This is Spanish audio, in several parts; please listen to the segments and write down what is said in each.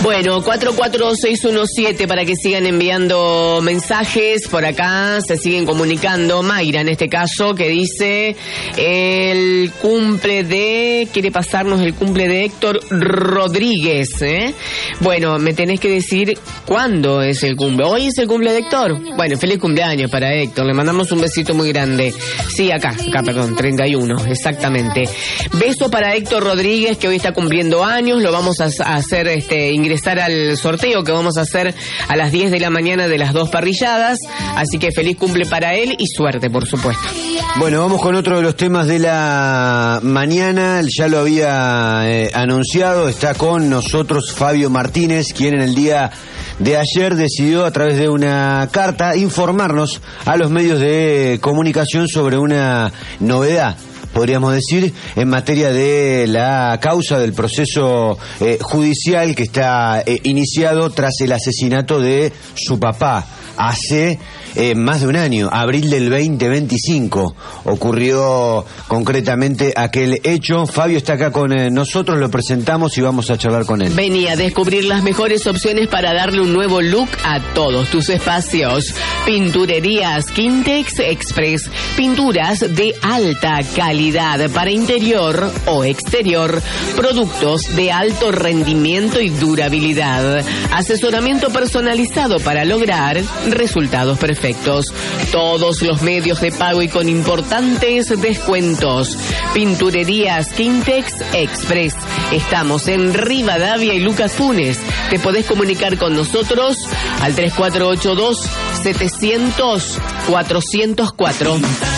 Bueno, 44617 para que sigan enviando mensajes. Por acá se siguen comunicando. Mayra, en este caso, que dice quiere pasarnos el cumple de Héctor Rodríguez, ¿eh? Bueno, me tenés que decir cuándo es el cumple. ¿Hoy es el cumple de Héctor? Bueno, feliz cumpleaños para Héctor. Le mandamos un besito muy grande. Sí, acá, 31, exactamente. Beso para Héctor Rodríguez, que hoy está cumpliendo años. Lo vamos a hacer ingresar al sorteo que vamos a hacer a las 10 de la mañana de las 2 parrilladas. Así que feliz cumple para él y suerte, por supuesto. Bueno, vamos con otro de los temas de la mañana. Ya lo había anunciado. Está con nosotros Fabio Martínez, quien en el día de ayer decidió, a través de una carta, informarnos a los medios de comunicación sobre una novedad, podríamos decir, en materia de la causa del proceso judicial que está iniciado tras el asesinato de su papá hace más de un año, abril del 2025 ocurrió concretamente aquel hecho. Fabio está acá con nosotros, lo presentamos y vamos a charlar con él. Vení a descubrir las mejores opciones para darle un nuevo look a todos tus espacios. Pinturerías Quintex Express, pinturas de alta calidad para interior o exterior, productos de alto rendimiento y durabilidad, asesoramiento personalizado para lograr resultados perfectos. Todos los medios de pago y con importantes descuentos. Pinturerías Quintex Express. Estamos en Rivadavia y Lucas Funes. Te podés comunicar con nosotros al 3482-700-404.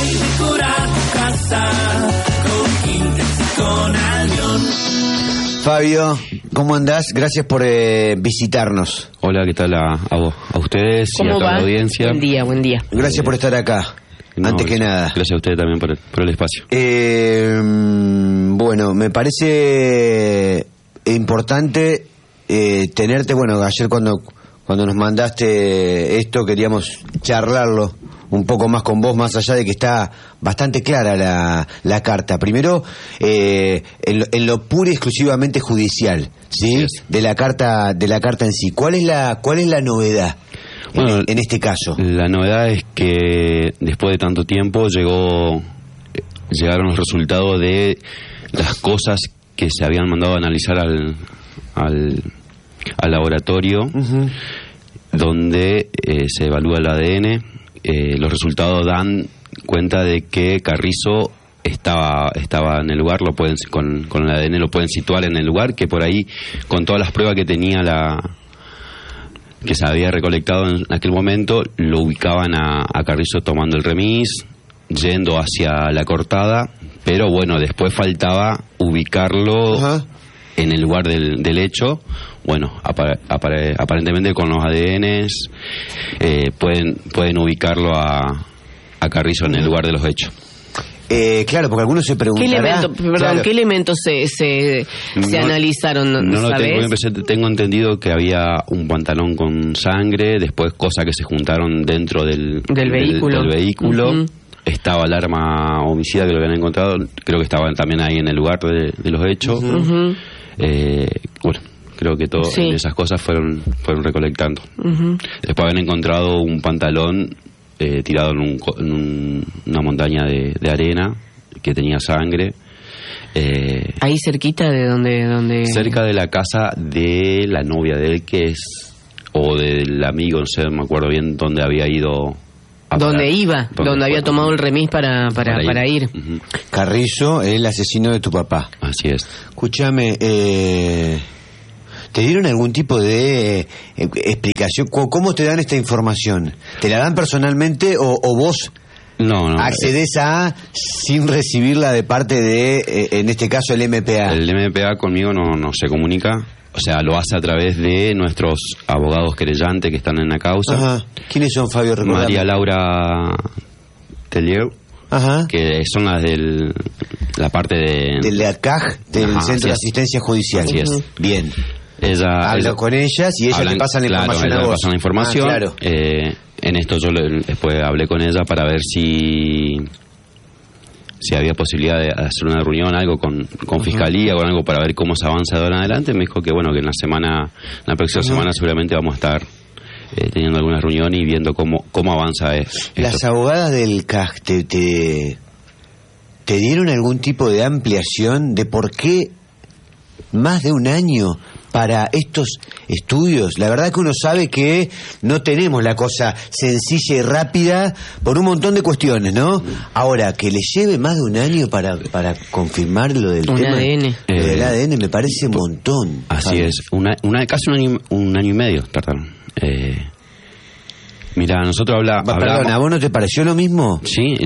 Fabio, ¿cómo andás? Gracias por visitarnos. Hola, ¿qué tal a ustedes y a toda la audiencia? Buen día. Gracias por estar acá, antes que nada. Gracias a ustedes también por el espacio. Bueno, me parece importante tenerte. Bueno, ayer cuando nos mandaste esto queríamos charlarlo un poco más con vos, más allá de que está bastante clara la carta. Primero, en lo puro y exclusivamente judicial, ¿sí? De la carta en sí. ¿Cuál es la novedad en este caso? La novedad es que después de tanto tiempo llegaron los resultados de las cosas que se habían mandado a analizar al laboratorio, donde se evalúa el ADN. Los resultados dan cuenta de que Carrizo estaba en el lugar, con el ADN lo pueden situar en el lugar, que por ahí, con todas las pruebas que tenía que se había recolectado en aquel momento, lo ubicaban a Carrizo tomando el remis, yendo hacia la cortada, pero bueno, después faltaba ubicarlo en el lugar del hecho. Bueno, aparentemente con los ADNs pueden ubicarlo a Carrizo en el lugar de los hechos. Claro, porque algunos se preguntarán... ¿Qué elementos se analizaron? No lo tengo entendido que había un pantalón con sangre, después cosas que se juntaron dentro del vehículo. Estaba el arma homicida que lo habían encontrado, creo que estaba también ahí en el lugar de los hechos. Bueno, creo que todas esas cosas fueron recolectando. Después habían encontrado un pantalón tirado en una montaña de arena que tenía sangre. Ahí cerquita de donde... Cerca de la casa de la novia de él, o del amigo, no sé, no me acuerdo bien dónde había ido. Donde había tomado el remis para ir. Carrizo, el asesino de tu papá. Así es. Escúchame, ¿te dieron algún tipo de explicación? ¿Cómo te dan esta información? ¿Te la dan personalmente o vos no accedes sin recibirla de parte de, en este caso, el MPA? El MPA conmigo no se comunica. O sea, lo hace a través de nuestros abogados querellantes que están en la causa. ¿Quiénes son, Fabio? Recordame. María Laura Tellier, que son las de la parte del ACAJ, del Centro de Asistencia Judicial. Así es. Bien. Ella habla con ellas y ellas te pasan la información a vos. Pasan la información. En esto yo después hablé con ella para ver si si había posibilidad de hacer una reunión, algo con Fiscalía o algo para ver cómo se avanza de ahora en adelante. Me dijo que bueno, que en la próxima semana seguramente vamos a estar teniendo alguna reunión y viendo cómo avanza esto. ¿Las abogadas del CAG te dieron algún tipo de ampliación de por qué más de un año para estos estudios? La verdad que uno sabe que no tenemos la cosa sencilla y rápida por un montón de cuestiones, ¿no? Ahora, que le lleve más de un año para confirmar lo del tema ADN. Lo del ADN me parece un montón. Así es, casi un año y medio tardaron. Mira, nosotros Perdón, ¿a vos no te pareció lo mismo? Sí,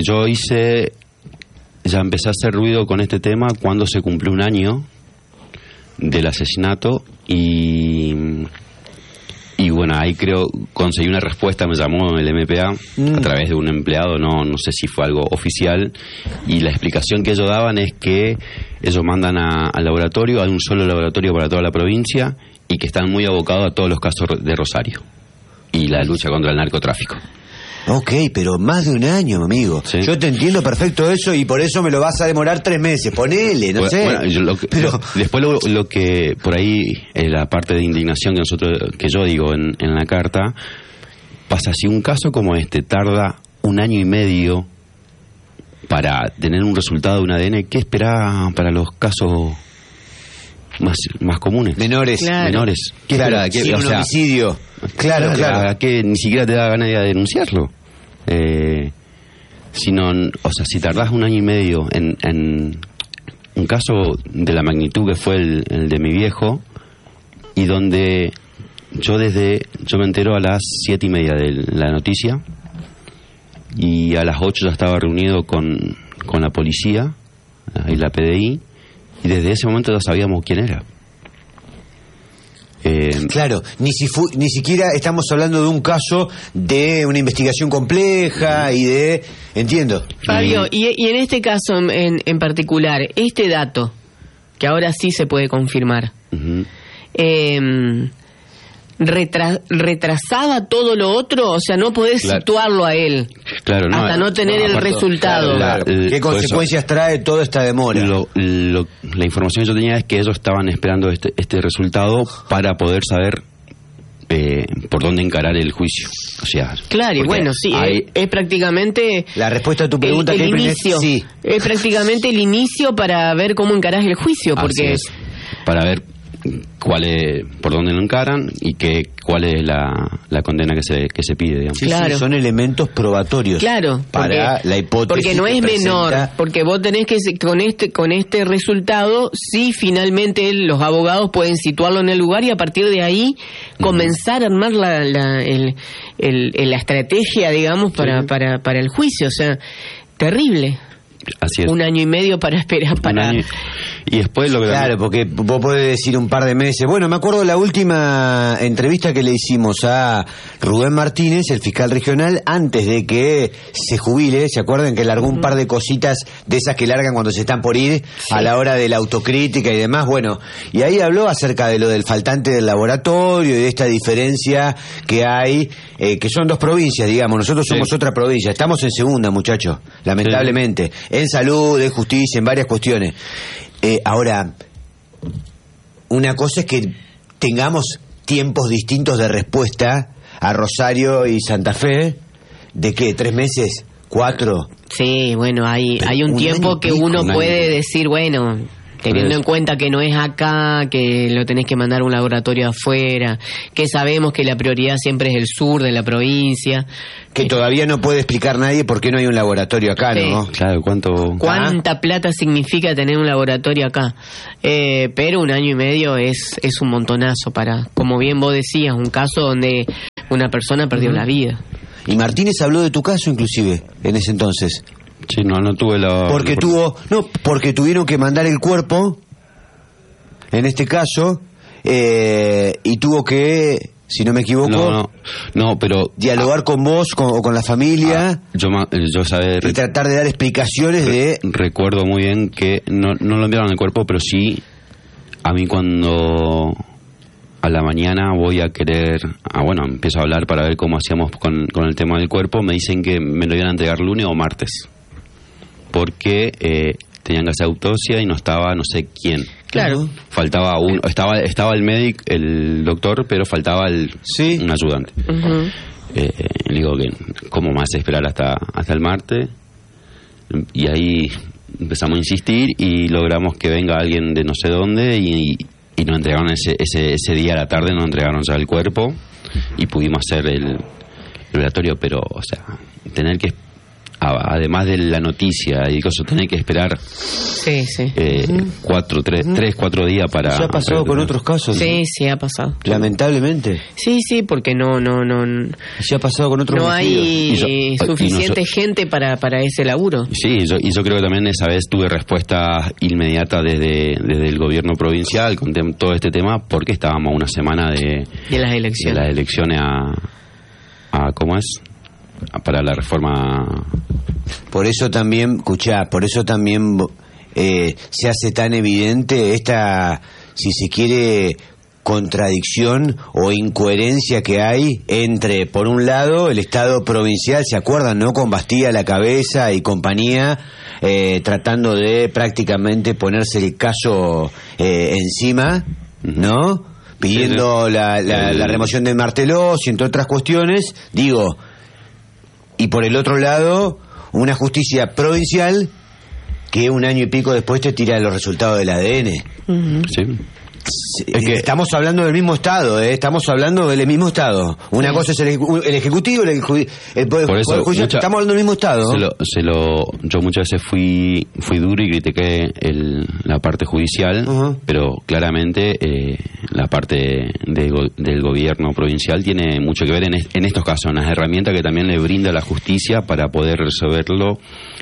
ya empecé a hacer ruido con este tema cuando se cumplió un año del asesinato y bueno, ahí creo conseguí una respuesta. Me llamó el MPA a través de un empleado, no sé si fue algo oficial, y la explicación que ellos daban es que ellos mandan al laboratorio, hay un solo laboratorio para toda la provincia y que están muy abocados a todos los casos de Rosario y la lucha contra el narcotráfico. Ok, pero más de un año, amigo. ¿Sí? Yo te entiendo perfecto eso y por eso me lo vas a demorar 3 meses. Ponele, no sé. Bueno, después lo que por ahí la parte de indignación que yo digo en la carta pasa, si un caso como este tarda un año y medio para tener un resultado de un ADN, ¿qué esperá para los casos más comunes? Menores. ¿Qué claro, un homicidio. Claro. Que ni siquiera te da ganas de denunciarlo. Si tardás un año y medio en un caso de la magnitud que fue el de mi viejo, y donde yo me entero a las 7:30 de la noticia y a las 8 ya estaba reunido con la policía y la PDI, y desde ese momento ya sabíamos quién era. Claro, ni siquiera estamos hablando de un caso de una investigación compleja y de... Entiendo. Fabio, y en este caso en particular, este dato, que ahora sí se puede confirmar, ¿retrasaba todo lo otro? O sea, no podés situarlo a él hasta no tener el resultado. ¿Qué consecuencias trae toda esta demora? La información que yo tenía es que ellos estaban esperando este resultado para poder saber por dónde encarar el juicio. O sea, claro, y bueno, sí, es prácticamente... La respuesta a tu pregunta el inicio. Sí. Es prácticamente el inicio para ver cómo encarás el juicio, porque... Para ver por dónde lo encaran y cuál es la condena que se pide, digamos. Claro. Sí, son elementos probatorios. Claro, para la hipótesis. Porque no es menor, porque vos tenés que con este resultado, sí, finalmente los abogados pueden situarlo en el lugar y a partir de ahí comenzar a armar la estrategia, digamos, para el juicio. O sea, terrible. Así es. Un año y medio para esperar y después Claro, porque vos podés decir un par de meses. Bueno, me acuerdo la última entrevista que le hicimos a Rubén Martínez, el fiscal regional, antes de que se jubile. ¿Se acuerdan que largó un par de cositas de esas que largan cuando se están por ir a la hora de la autocrítica y demás? Bueno, y ahí habló acerca de lo del faltante del laboratorio y de esta diferencia que hay, que son 2 provincias, digamos. Nosotros somos otra provincia. Estamos en segunda, muchachos, lamentablemente. En salud, en justicia, en varias cuestiones. Ahora, una cosa es que tengamos tiempos distintos de respuesta a Rosario y Santa Fe. ¿De qué? ¿3 meses? ¿4? Sí, bueno, hay un tiempo que uno puede decir, bueno, teniendo en cuenta que no es acá, que lo tenés que mandar a un laboratorio afuera, que sabemos que la prioridad siempre es el sur de la provincia. Que todavía no puede explicar nadie por qué no hay un laboratorio acá, ¿no? Claro, ¿cuánta plata significa tener un laboratorio acá? Pero un año y medio es un montonazo para, como bien vos decías, un caso donde una persona perdió la vida. Y Martínez habló de tu caso, inclusive, en ese entonces. Sí, no tuve porque tuvieron que mandar el cuerpo, en este caso, y tuvo que, si no me equivoco, pero dialogar con vos o con la familia, yo sabía, y tratar de dar explicaciones recuerdo muy bien que no lo enviaron el cuerpo, pero sí a mí cuando a la mañana voy a querer, empiezo a hablar para ver cómo hacíamos con el tema del cuerpo, me dicen que me lo iban a entregar lunes o martes. porque tenían que hacer autopsia y no estaba no sé quién. Claro. Faltaba uno, estaba el médico, el doctor, pero faltaba un ayudante. Le digo que cómo más esperar hasta el martes, y ahí empezamos a insistir y logramos que venga alguien de no sé dónde y nos entregaron ese día a la tarde, nos entregaron ya el cuerpo y pudimos hacer el velatorio. Pero, o sea, tener que, además de la noticia y cosas, tener que esperar 4 días para... ¿Se ha pasado con otros casos? Sí, ha pasado. Lamentablemente. Sí, porque no se ha pasado con otros no hay suficiente gente para ese laburo. Sí, yo creo que también esa vez tuve respuesta inmediata desde el gobierno provincial con todo este tema, porque estábamos a una semana de las elecciones. De las elecciones a ¿cómo es? Para la reforma. Por eso también se hace tan evidente esta, si se quiere, contradicción o incoherencia que hay entre, por un lado, el Estado provincial, ¿se acuerdan, no? Con Bastía a la cabeza y compañía, tratando de prácticamente ponerse el caso encima, ¿no? Pidiendo la remoción de Martelós y entre otras cuestiones, digo. Y por el otro lado, una justicia provincial que un año y pico después te tira los resultados del ADN. Sí. Es que estamos hablando del mismo Estado, estamos hablando del mismo Estado. Una cosa es el Ejecutivo, el Poder Judicial, estamos hablando del mismo Estado. Yo muchas veces fui duro y critiqué la parte judicial, pero claramente la parte del gobierno provincial tiene mucho que ver en estos casos, unas herramientas que también le brinda la justicia para poder resolverlo.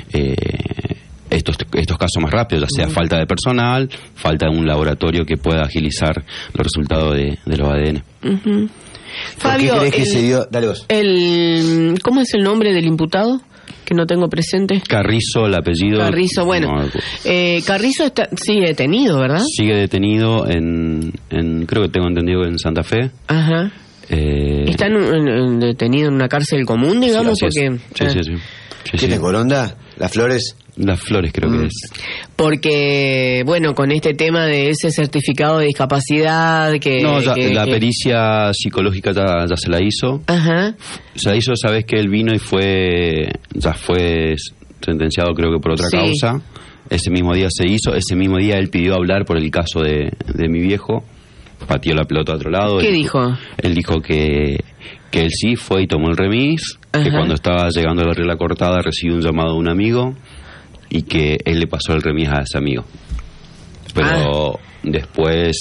Estos casos más rápidos, ya sea falta de personal, falta de un laboratorio que pueda agilizar los resultados de los ADN. Fabio, ¿qué crees que se dio? Dale vos. ¿Cómo es el nombre del imputado? Que no tengo presente. Carrizo, el apellido. Carrizo, bueno. Carrizo sigue detenido, ¿verdad? Sigue detenido creo que tengo entendido, en Santa Fe. Ajá. ¿Está detenido en una cárcel común, digamos? Sí, porque sí. ¿Tiene Coronda? ¿Las Flores? Las Flores creo que es. Porque, bueno, con este tema de ese certificado de discapacidad que... No, la pericia psicológica ya se la hizo. Ajá. Se la hizo, sabes que él vino y ya fue sentenciado, creo que por otra causa. Ese mismo día se hizo, ese mismo día él pidió hablar por el caso de mi viejo. Pateó la pelota a otro lado. ¿Qué dijo? Él dijo que él sí fue y tomó el remis, que cuando estaba llegando a la regla cortada recibió un llamado de un amigo y que él le pasó el remis a ese amigo. Pero después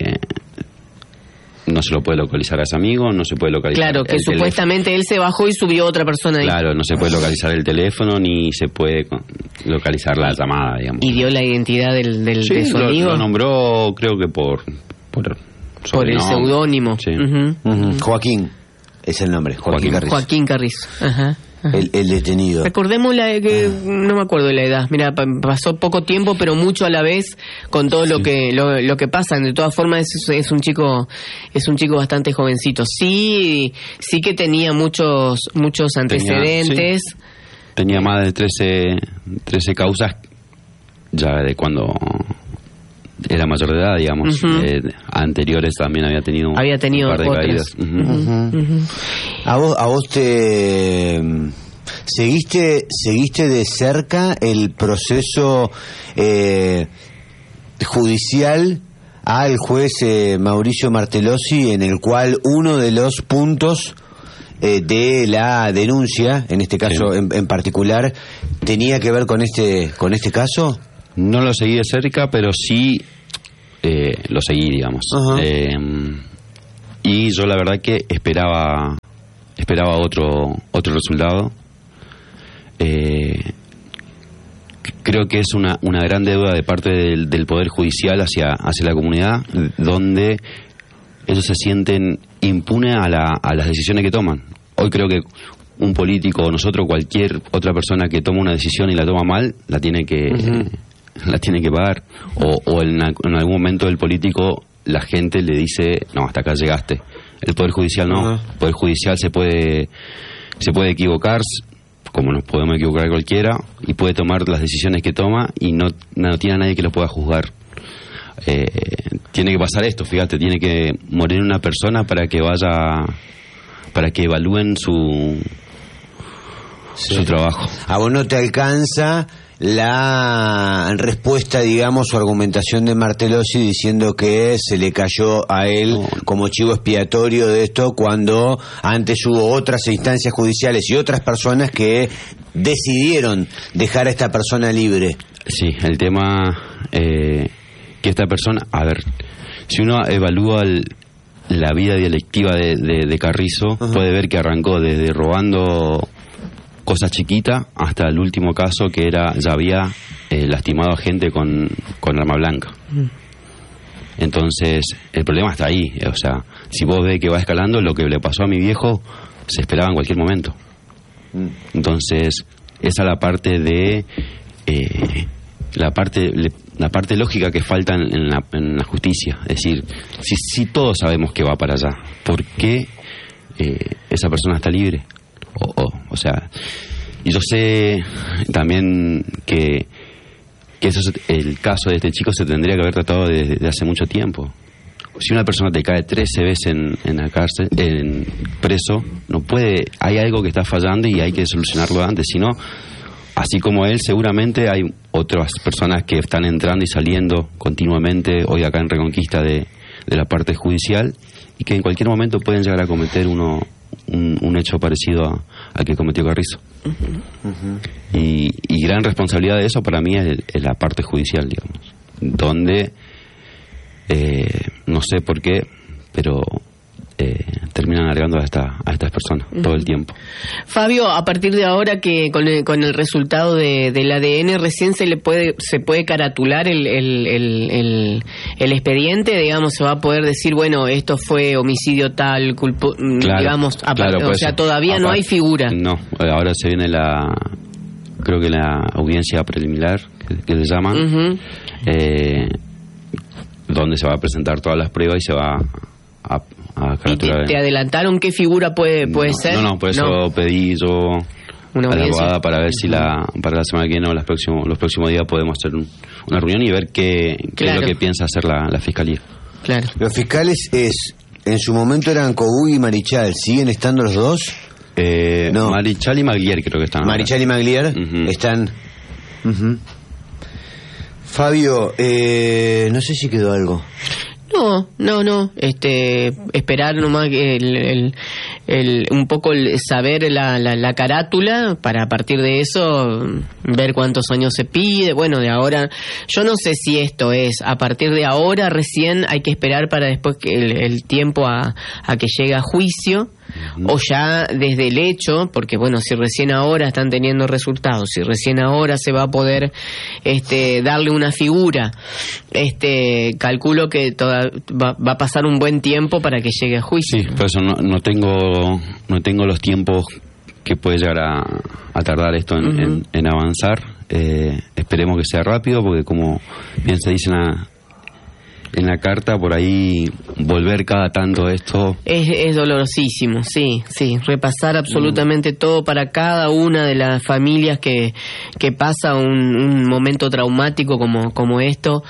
no se lo puede localizar a ese amigo, no se puede localizar. Claro, que supuestamente él se bajó y subió otra persona ahí. Claro, no se puede localizar el teléfono ni se puede localizar la llamada, digamos. ¿Y dio la identidad de su amigo? Lo nombró, creo que por el seudónimo. Sí. Joaquín es el nombre, Joaquín Carrizo. Joaquín Carrizo. Ajá. El detenido. Recordemos no me acuerdo de la edad. Mira, pasó poco tiempo, pero mucho a la vez con todo lo que pasa. De todas formas, es un chico bastante jovencito. Sí que tenía muchos antecedentes. Tenía más de 13 causas ya de cuando era mayor de edad, digamos. Anteriores también había tenido un par de caídas. ¿A vos te seguiste de cerca el proceso judicial al juez Mauricio Martelossi, en el cual uno de los puntos de la denuncia, en este caso en particular, tenía que ver con este caso? No lo seguí de cerca, pero sí lo seguí, digamos. Y yo la verdad que esperaba otro resultado. Creo que es una gran deuda de parte del Poder Judicial hacia la comunidad, donde ellos se sienten impunes a las decisiones que toman. Hoy creo que un político o nosotros, cualquier otra persona que toma una decisión y la toma mal, la tiene que pagar. O en algún momento el político, la gente le dice, no, hasta acá llegaste. El Poder Judicial no. El Poder Judicial se puede equivocar, como nos podemos equivocar cualquiera, y puede tomar las decisiones que toma y no tiene a nadie que lo pueda juzgar. Tiene que pasar esto, fíjate, tiene que morir una persona para que evalúen su trabajo. A vos no te alcanza la respuesta, digamos, o argumentación de Martellosi diciendo que se le cayó a él como chivo expiatorio de esto, cuando antes hubo otras instancias judiciales y otras personas que decidieron dejar a esta persona libre. Sí, el tema que esta persona, a ver, si uno evalúa la vida delictiva de Carrizo, puede ver que arrancó desde robando cosas chiquitas hasta el último caso que ya había lastimado a gente con arma blanca. Entonces el problema está ahí, o sea, si vos ves que va escalando, lo que le pasó a mi viejo se esperaba en cualquier momento. Entonces esa es la parte de la parte lógica que falta en la justicia. Es decir, si todos sabemos que va para allá, ¿por qué esa persona está libre? O sea, y yo sé también que eso el caso de este chico se tendría que haber tratado desde hace mucho tiempo. Si una persona te cae 13 veces en la cárcel, preso, no puede, hay algo que está fallando y hay que solucionarlo antes, si no, así como él, seguramente hay otras personas que están entrando y saliendo continuamente hoy acá en Reconquista de la parte judicial, y que en cualquier momento pueden llegar a cometer un hecho parecido al que cometió Carrizo. Y gran responsabilidad de eso para mí es la parte judicial, digamos, donde no sé por qué, pero terminan alargando a estas personas todo el tiempo. Fabio, a partir de ahora que con el resultado del ADN recién se puede caratular el expediente, digamos, se va a poder decir, bueno, esto fue homicidio tal, digamos, o sea, todavía no hay figura. No, ahora se viene creo que la audiencia preliminar, que le llaman, donde se va a presentar todas las pruebas y se va a ¿Y te adelantaron qué figura puede ser? No, por eso pedí yo a la abogada para ver si para la semana que viene o los próximos días podemos hacer una reunión y ver qué es lo que piensa hacer la fiscalía. Claro. Los fiscales en su momento eran Cogui y Marichal, ¿siguen estando los dos? No. Marichal y Maglier creo que están. Marichal y Maglier están. Fabio, no sé si quedó algo. No. Esperar nomás que un poco saber la carátula para a partir de eso ver cuántos años se pide. Bueno, de ahora, yo no sé si esto es a partir de ahora, recién hay que esperar para después que el tiempo a que llegue a juicio, o ya desde el hecho, porque bueno, si recién ahora están teniendo resultados, si recién ahora se va a poder darle una figura, calculo que va a pasar un buen tiempo para que llegue a juicio. Sí, por eso no tengo los tiempos que puede llegar a tardar esto en avanzar. Esperemos que sea rápido, porque como bien se dice en la carta, por ahí volver cada tanto esto es dolorosísimo, sí, repasar absolutamente todo para cada una de las familias que pasa un momento traumático como esto,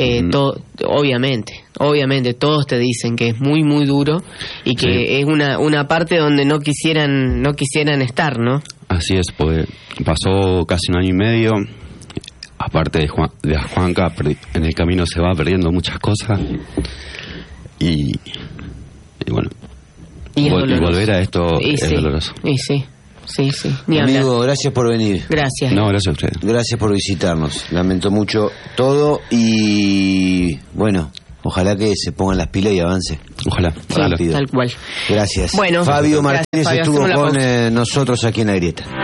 obviamente todos te dicen que es muy muy duro y que es una parte donde no quisieran estar, ¿no? Así es, pues pasó casi 1 año y medio. Aparte de Juanca, en el camino se va perdiendo muchas cosas y bueno, y volver a esto es doloroso. Sí. Ni amigo, hablar. Gracias por venir. Gracias. No, gracias a usted. Gracias por visitarnos. Lamento mucho todo y bueno, ojalá que se pongan las pilas y avance. Ojalá. Rápido. Tal cual. Gracias. Bueno, Fabio Martínez Fabio, estuvo con nosotros aquí en La Grieta.